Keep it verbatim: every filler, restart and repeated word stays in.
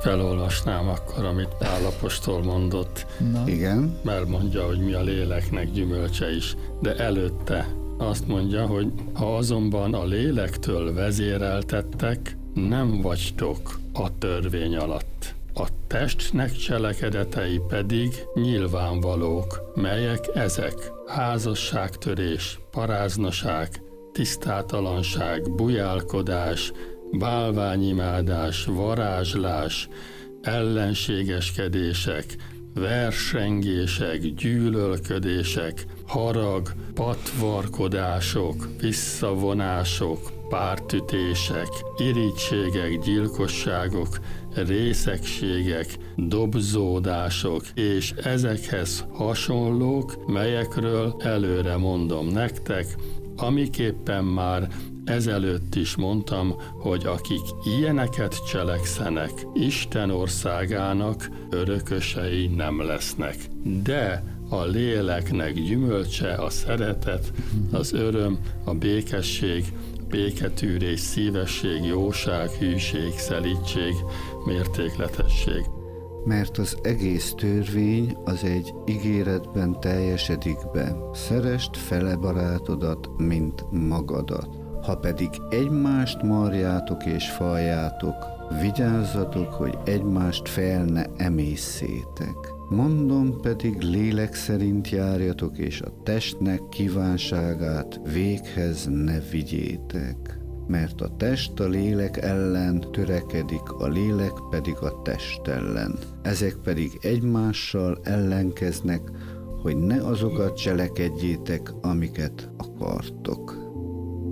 felolvasnám akkor, amit Pál apostol mondott. Na. Igen. Mert mondja, hogy mi a léleknek gyümölcse is, de előtte azt mondja, hogy ha azonban a lélektől vezéreltettek, nem vagytok a törvény alatt. A testnek cselekedetei pedig nyilvánvalók, melyek ezek: házasságtörés, paráznaság, tisztátalanság, bujálkodás, bálványimádás, varázslás, ellenségeskedések, versengések, gyűlölködések, harag, patvarkodások, visszavonások, pártütések, irítségek, gyilkosságok, részegségek, dobzódások, és ezekhez hasonlók, melyekről előre mondom nektek, amiképpen már ezelőtt is mondtam, hogy akik ilyeneket cselekszenek, Isten országának örökösei nem lesznek. De a léleknek gyümölcse a szeretet, az öröm, a békesség, béketűrés, szívesség, jóság, hűség, szelídség, mértékletesség. Mert az egész törvény az egy ígéretben teljesedik be. Szeresd fele barátodat, mint magadat. Ha pedig egymást marjátok és faljátok, vigyázzatok, hogy egymást fel ne emészszétek. Mondom pedig, lélek szerint járjatok, és a testnek kívánságát véghez ne vigyétek. Mert a test a lélek ellen törekedik, a lélek pedig a test ellen. Ezek pedig egymással ellenkeznek, hogy ne azokat cselekedjétek, amiket akartok.